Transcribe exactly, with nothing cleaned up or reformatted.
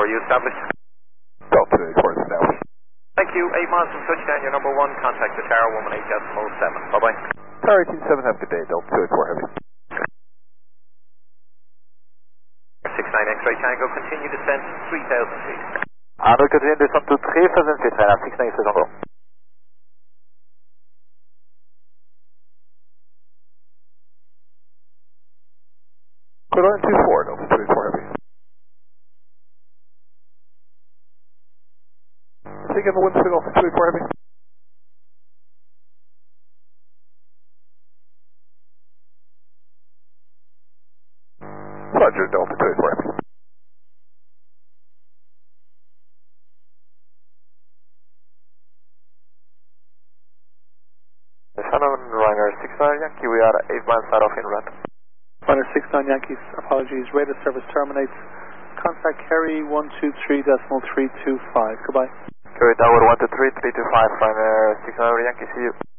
for you established. Delta two eighty-four established. Thank you. Eight miles from touchdown, your number one. Contact the tower, one one eight decimal seven. Bye-bye. Tower eighteen seven, have a good day. Delta two eighty-four heavy. six nine X-ray Tango, continue descent three thousand feet. En route continue descente to three thousand feet, Ryanair six nine seven zero. Code one two four, Delta two eighty-four heavy. Say again the wind speed, Delta two eighty-four heavy. Roger, Delta two eighty-four heavy. Shannon, Ryanair six nine Yankee, we are eight miles out of inland. Ryanair six nine Yankees, apologies, radar service terminates. Contact Kerry one two three decimal three two five. Goodbye. Kerry Tower one two three three two five, Ryanair six nine Yankee, see you.